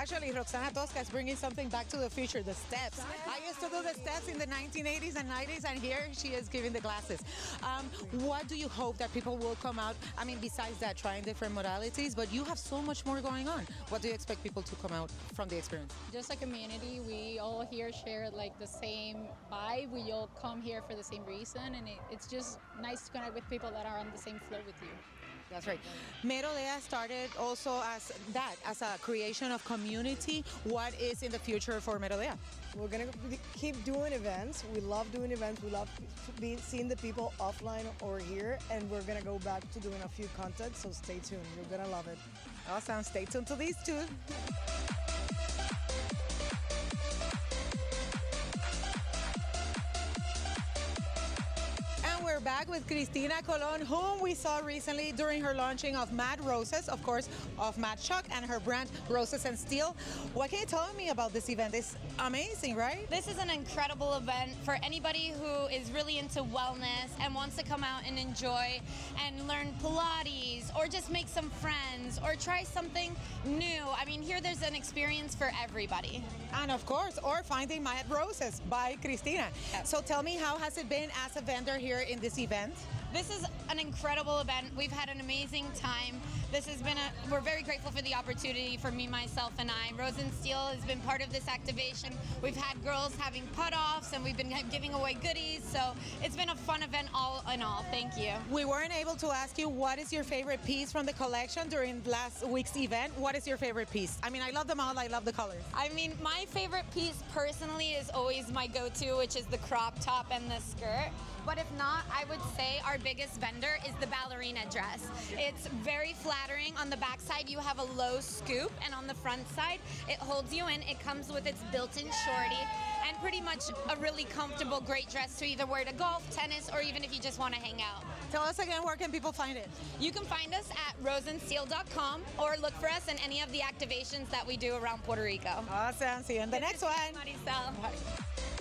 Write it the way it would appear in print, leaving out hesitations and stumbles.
Actually, Roxana Tosca is bringing something back to the future, the steps. I used to do the steps in the 1980s and 90s, and here she is giving the classes. What do you hope that people will come out? I mean, besides that, trying different modalities, but you have so much more going on. What do you expect people to come out from the experience? Just a community. We all here share like the same vibe. We all come here for the same reason, and it's just nice to connect with people that are on the same flow with you. That's right. Merodea started also as that, as a creation of community. What is in the future for Merodea? We're going to keep doing events. We love doing events. We love seeing the people offline or here. And we're going to go back to doing a few content. So stay tuned. You're going to love it. Awesome. Stay tuned to these two. We're back with Cristina Colon, whom we saw recently during her launching of Mad Roses, of course, of Mad Chuck and her brand Roses and Steel. What can you tell me about this event? It's amazing, right? This is an incredible event for anybody who is really into wellness and wants to come out and enjoy and learn Pilates or just make some friends or try something new. I mean, here there's an experience for everybody. And of course, or finding Mad Roses by Cristina. Yes. So tell me, how has it been as a vendor here in this event? This is an incredible event. We've had an amazing time. This has been we're very grateful for the opportunity for me, myself, and I. Rose and Steel has been part of this activation. We've had girls having put-offs, and we've been giving away goodies. So it's been a fun event all in all. Thank you. We weren't able to ask you what is your favorite piece from the collection during last week's event. What is your favorite piece? I mean, I love them all. I love the colors. I mean, my favorite piece personally is always my go-to, which is the crop top and the skirt. But if not, I would say our biggest vendor is the ballerina dress. It's very flattering. On the back side, you have a low scoop, and on the front side, it holds you in. It comes with its built-in shorty, and pretty much a really comfortable, great dress to either wear to golf, tennis, or even if you just want to hang out. Tell us again, where can people find it? You can find us at roseandsteel.com or look for us in any of the activations that we do around Puerto Rico. Awesome. See you in the next one. Maricel. Bye.